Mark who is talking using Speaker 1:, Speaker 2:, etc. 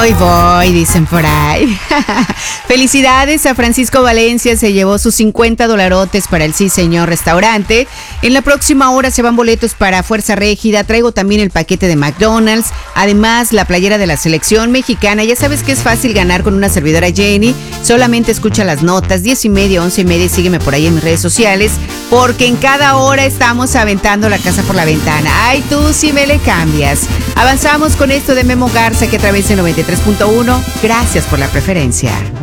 Speaker 1: Voy, dicen por ahí. Felicidades a Francisco Valencia, se llevó sus $50 para el Sí Señor restaurante. En la próxima hora se van boletos para Fuerza Régida, traigo también el paquete de McDonald's, además la playera de la selección mexicana. Ya sabes que es fácil ganar con una servidora Jenny, solamente escucha las notas, 10:30, 11:30 y sígueme por ahí en mis redes sociales, porque en cada hora estamos aventando la casa por la ventana. Ay, tú sí me le cambias. Avanzamos con esto de Memo Garza, que a través de 93.1. Gracias por la preferencia.